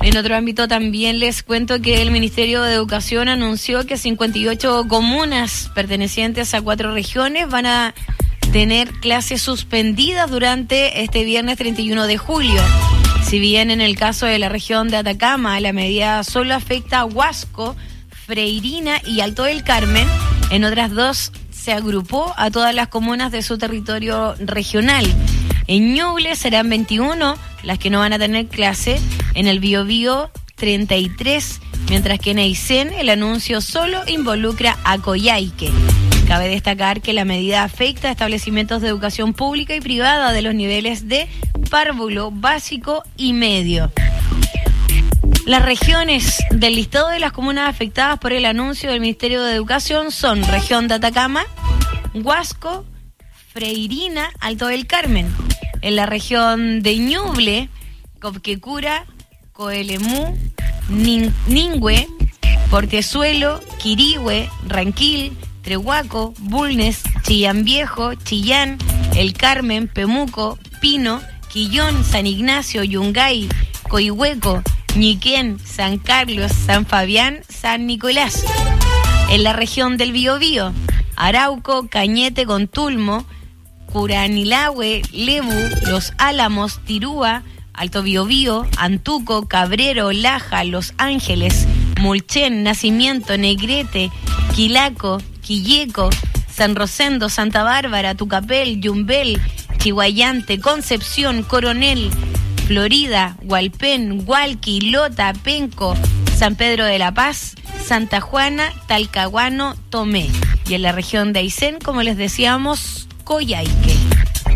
En otro ámbito también les cuento que el Ministerio de Educación anunció que 58 comunas pertenecientes a 4 regiones van a tener clases suspendidas durante este viernes 31 de julio. Si bien en el caso de la región de Atacama la medida solo afecta a Huasco, Freirina y Alto del Carmen, en otras 2 se agrupó a todas las comunas de su territorio regional. En Ñuble serán 21 las que no van a tener clase, en el Biobío 33, mientras que en Aysén el anuncio solo involucra a Coyhaique. Cabe destacar que la medida afecta a establecimientos de educación pública y privada de los niveles de párvulo, básico y medio. Las regiones del listado de las comunas afectadas por el anuncio del Ministerio de Educación son región de Atacama, Huasco, Freirina, Alto del Carmen. En la región de Ñuble, Copquecura, Coelemú, Ningüe, Portezuelo, Quirihue, Ranquil, Trehuaco, Bulnes, Chillán Viejo, Chillán, El Carmen, Pemuco, Pino, Quillón, San Ignacio, Yungay, Coihueco, Ñiquén, San Carlos, San Fabián, San Nicolás. En la región del Biobío, Arauco, Cañete, Contulmo, Curanilahue, Lebu, Los Álamos, Tirúa, Alto Biobío, Antuco, Cabrero, Laja, Los Ángeles, Mulchen, Nacimiento, Negrete, Quilaco, Quilleco, San Rosendo, Santa Bárbara, Tucapel, Yumbel, Chihuayante, Concepción, Coronel, Florida, Hualpén, Hualqui, Lota, Penco, San Pedro de la Paz, Santa Juana, Talcahuano, Tomé. Y en la región de Aysén, como les decíamos, Coyhaique.